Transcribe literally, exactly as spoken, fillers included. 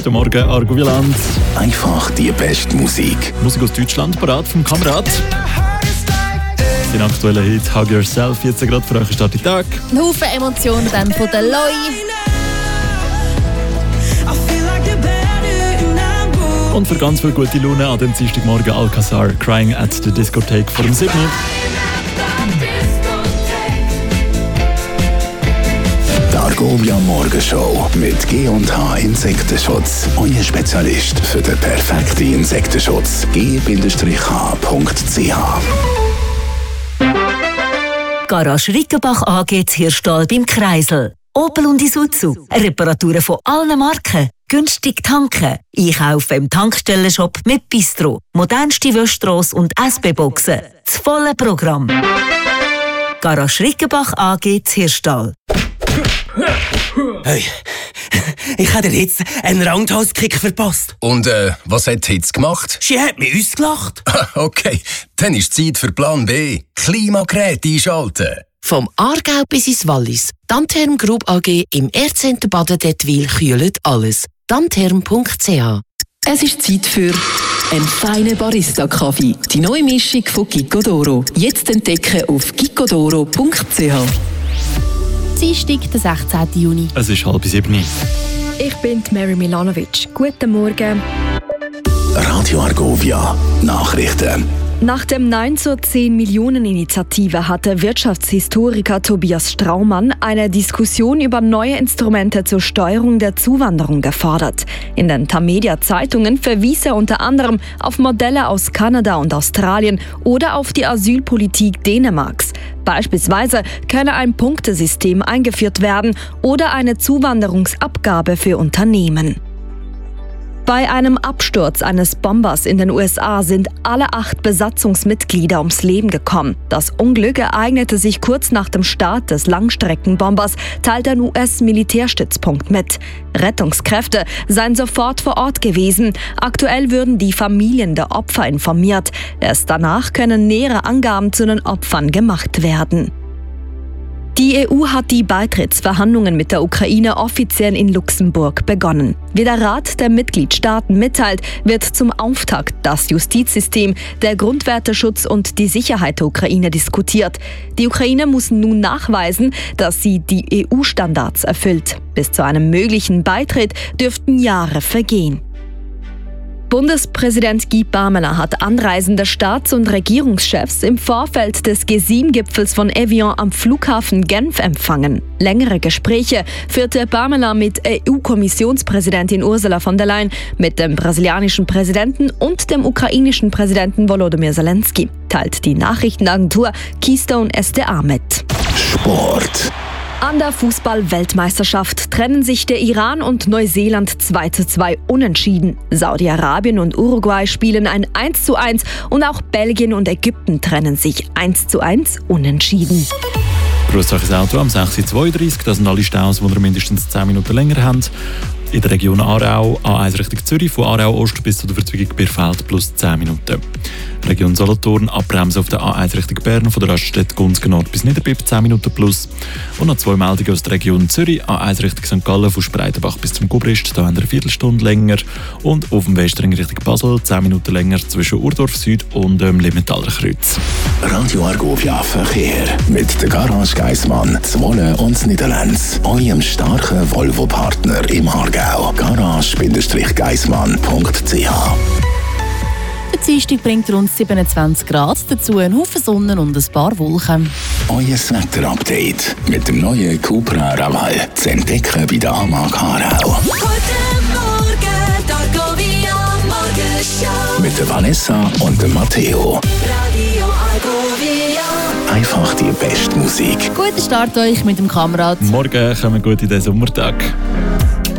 Guten Morgen, Argovieland. Einfach die beste Musik. Musik aus Deutschland, parat vom Kamerad. Den aktuellen Hit «Hug Yourself» jetzt gerade für euch Start in den Tag. Ein Haufen Emotionen dann von der Loi. Und für ganz viel gute Laune an dem Dienstagmorgen Alcazar «Crying at the Discotheque» vor dem siebten. Die Argovia Morgenshow mit G und H Insektenschutz. Euer Spezialist für den perfekten Insektenschutz. g Bindestrich h punkt c h. Garage Rickenbach A G Hirstall beim Kreisel. Opel und Isuzu. Reparaturen von allen Marken. Günstig tanken. Einkaufen im Tankstellenshop mit Bistro. Modernste Wäschstrasse und S B-Boxen. Das volle Programm. Garage Rickenbach A G Hirstall. Hey, ich habe dir jetzt einen Roundhouse-Kick verpasst. Und äh, was hat Hitz gemacht? Sie hat mich ausgelacht. Okay, dann ist Zeit für Plan B. Klimagerät einschalten. Vom Aargau bis ins Wallis. Dantherm Group A G im Erzcenter Baden-Dettwil kühlt alles. dantherm punkt c h. Es ist Zeit für einen feinen Barista-Kaffee. Die neue Mischung von Gicodoro. Jetzt entdecken auf gicodoro punkt c h. Dienstag, der sechzehnten Juni. Es ist halb sieben. Ich bin Mary Milanovic. Guten Morgen. Radio Argovia Nachrichten. Nach dem Nein zur zehn-Millionen-Initiative hat der Wirtschaftshistoriker Tobias Straumann eine Diskussion über neue Instrumente zur Steuerung der Zuwanderung gefordert. In den Tamedia-Zeitungen verwies er unter anderem auf Modelle aus Kanada und Australien oder auf die Asylpolitik Dänemarks. Beispielsweise könne ein Punktesystem eingeführt werden oder eine Zuwanderungsabgabe für Unternehmen. Bei einem Absturz eines Bombers in den U S A sind alle acht Besatzungsmitglieder ums Leben gekommen. Das Unglück ereignete sich kurz nach dem Start des Langstreckenbombers, teilt ein U S-Militärstützpunkt mit. Rettungskräfte seien sofort vor Ort gewesen. Aktuell würden die Familien der Opfer informiert. Erst danach können nähere Angaben zu den Opfern gemacht werden. Die E U hat die Beitrittsverhandlungen mit der Ukraine offiziell in Luxemburg begonnen. Wie der Rat der Mitgliedstaaten mitteilt, wird zum Auftakt das Justizsystem, der Grundwerteschutz und die Sicherheit der Ukraine diskutiert. Die Ukraine muss nun nachweisen, dass sie die E U-Standards erfüllt. Bis zu einem möglichen Beitritt dürften Jahre vergehen. Bundespräsident Guy Parmelin hat anreisende Staats- und Regierungschefs im Vorfeld des G sieben Gipfels von Evian am Flughafen Genf empfangen. Längere Gespräche führte Parmelin mit E U-Kommissionspräsidentin Ursula von der Leyen, mit dem brasilianischen Präsidenten und dem ukrainischen Präsidenten Volodymyr Zelensky, teilt die Nachrichtenagentur Keystone S D A mit. Sport. An der Fußball-Weltmeisterschaft trennen sich der Iran und Neuseeland zwei zu zwei unentschieden. Saudi-Arabien und Uruguay spielen ein eins zu eins und auch Belgien und Ägypten trennen sich eins zu eins unentschieden. Grosses Auto am sechs Uhr zweiunddreißig. Das sind alle Staus, die wir mindestens zehn Minuten länger haben. In der Region Aarau A eins Richtung Zürich, von Aarau Ost bis zu der Verzweigung Birfeld plus zehn Minuten. Region Solothurn abbremsen auf der A eins Richtung Bern, von der Raststätte Gunzgen Nord bis Niederbipp zehn Minuten plus. Und noch zwei Meldungen aus der Region Zürich. A eins Richtung Sankt Gallen, von Spreitenbach bis zum Gubrist, da haben wir eine Viertelstunde länger. Und auf dem Westring Richtung Basel zehn Minuten länger zwischen Urdorf Süd und dem Limentaler Kreuz. Radio Argovia Verkehr mit der Garage Geissmann, Zwolle und Niederlands. Eurem starken Volvo-Partner im Aargau. garage Geissmann punkt c h. Der Dienstag bringt rund siebenundzwanzig Grad, dazu ein Haufen Sonne und ein paar Wolken. Euer Wetter-Update mit dem neuen Cupra Raval zu entdecken bei der Amag Aarau. Guten Morgen, Argovia Morgenshow. Mit der Vanessa und dem Matteo. Radio Argovia. Einfach die beste Musik. Guten Start euch mit dem Kamerad. Morgen kommen wir gut in den Sommertag.